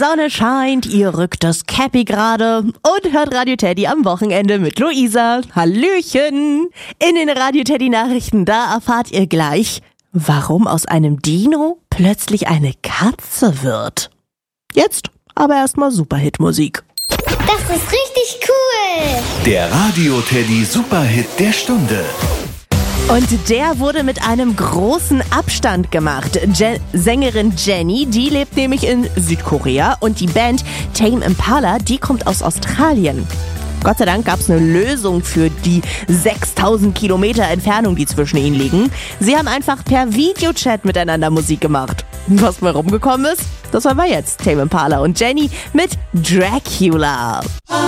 Sonne scheint, ihr rückt das Cappy gerade und hört Radio Teddy am Wochenende mit Luisa. Hallöchen! In den Radio Teddy Nachrichten, da erfahrt ihr gleich, warum aus einem Dino plötzlich eine Katze wird. Jetzt aber erstmal Superhit-Musik. Das ist richtig cool! Der Radio Teddy Superhit der Stunde. Und der wurde mit einem großen Abstand gemacht. Sängerin Jenny, die lebt nämlich in Südkorea und die Band Tame Impala, die kommt aus Australien. Gott sei Dank gab es eine Lösung für die 6000 Kilometer Entfernung, die zwischen ihnen liegen. Sie haben einfach per Videochat miteinander Musik gemacht. Was mal rumgekommen ist, das hören wir jetzt. Tame Impala und Jenny mit Dracula.